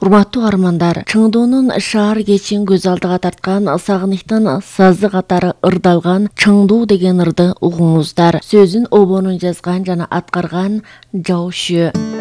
Урматтуу армандар, Чыңдуунун шаар кечин көз алдыга тарткан сагыныштын сазы катары ырдалган Чыңдуу деген ырды угуңуздар. Сөзүн обонун жазган жана аткарган Жаушү.